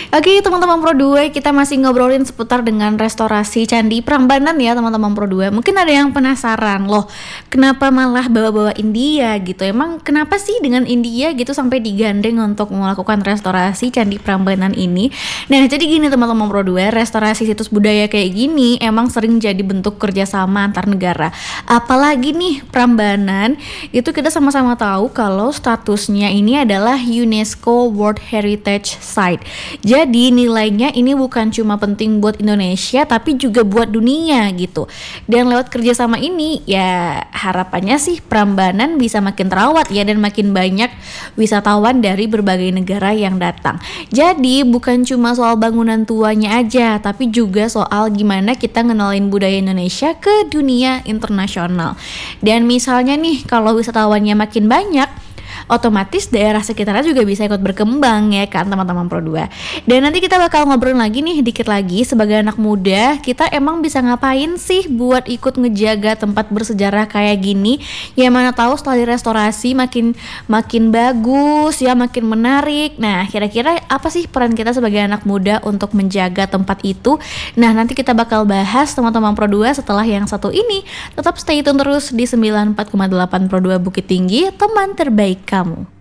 Oke teman-teman Pro 2, kita masih ngobrolin seputar dengan restorasi Candi Prambanan ya teman-teman Pro 2. Mungkin ada yang penasaran, loh kenapa malah bawa-bawa India gitu. Emang kenapa sih dengan India gitu sampai digandeng untuk melakukan restorasi Candi Prambanan ini? Nah jadi gini teman-teman Pro 2, restorasi situs budaya kayak gini emang sering jadi bentuk kerjasama antar negara. Apalagi nih Prambanan, itu kita sama-sama tahu kalau statusnya ini adalah UNESCO World Heritage Site. Jadi nilainya ini bukan cuma penting buat Indonesia tapi juga buat dunia gitu. Dan lewat kerjasama ini ya harapannya sih Prambanan bisa makin terawat ya dan makin banyak wisatawan dari berbagai negara yang datang. Jadi bukan cuma soal bangunan tuanya aja tapi juga soal gimana kita ngenalin budaya Indonesia ke dunia internasional. Dan misalnya nih kalau wisatawannya makin banyak, otomatis daerah sekitarnya juga bisa ikut berkembang ya kan teman-teman Pro 2. Dan nanti kita bakal ngobrol lagi nih dikit lagi sebagai anak muda, kita emang bisa ngapain sih buat ikut ngejaga tempat bersejarah kayak gini. Ya mana tahu setelah direstorasi makin bagus ya, makin menarik. Nah, kira-kira apa sih peran kita sebagai anak muda untuk menjaga tempat itu? Nah, nanti kita bakal bahas teman-teman Pro 2 setelah yang satu ini. Tetap stay tune terus di 94,8 Pro 2 Bukit Tinggi, teman terbaik kamu.